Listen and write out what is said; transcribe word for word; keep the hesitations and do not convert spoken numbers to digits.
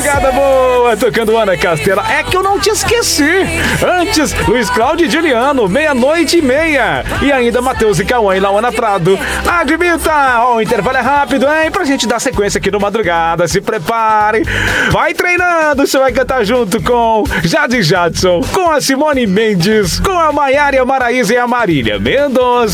madrugada boa, tocando Ana Castela. É que eu não te esqueci. Antes, Luiz Cláudio e Juliano, meia-noite e meia. E ainda Matheus e Cauã e Lauana Prado. Admita, ó, o intervalo é rápido, hein? Pra gente dar sequência aqui no Madrugada. Se prepare. Vai treinando, você vai cantar junto com Jade Jadson, com a Simone Mendes, com a Maiara, a Maraísa e a Marília Mendonça.